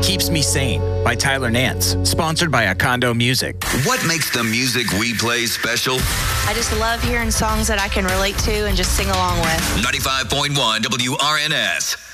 Keeps Me Sane by Tyler Nance, sponsored by Acondo Music. What makes the music we play special? I just love hearing songs that I can relate to and just sing along with. 95.1 WRNS.